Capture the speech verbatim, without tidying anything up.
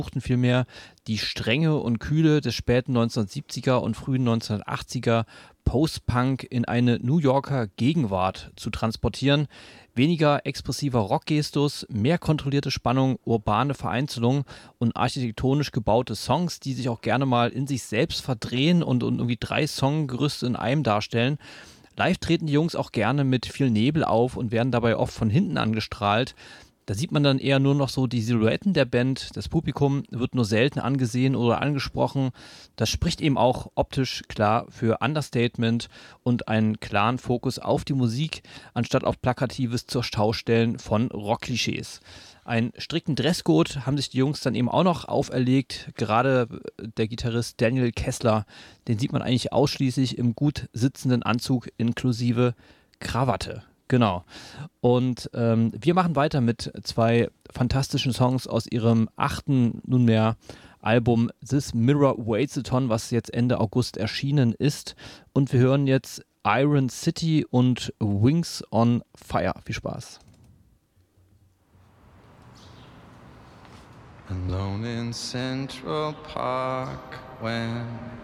versuchten vielmehr, die Strenge und Kühle des späten neunzehnhundertsiebziger und frühen neunzehnhundertachtziger Post-Punk in eine New Yorker Gegenwart zu transportieren. Weniger expressiver Rockgestus, mehr kontrollierte Spannung, urbane Vereinzelung und architektonisch gebaute Songs, die sich auch gerne mal in sich selbst verdrehen und, und irgendwie drei Songgerüste in einem darstellen. Live treten die Jungs auch gerne mit viel Nebel auf und werden dabei oft von hinten angestrahlt. Da sieht man dann eher nur noch so die Silhouetten der Band. Das Publikum wird nur selten angesehen oder angesprochen. Das spricht eben auch optisch klar für Understatement und einen klaren Fokus auf die Musik, anstatt auf plakatives Zurschaustellen von Rockklischees. Einen strikten Dresscode haben sich die Jungs dann eben auch noch auferlegt. Gerade der Gitarrist Daniel Kessler, den sieht man eigentlich ausschließlich im gut sitzenden Anzug inklusive Krawatte. Genau. Und ähm, wir machen weiter mit zwei fantastischen Songs aus ihrem achten nunmehr Album This Mirror Weighs a Ton, was jetzt Ende August erschienen ist. Und wir hören jetzt Iron City und Wings on Fire. Viel Spaß. Alone in Central Park when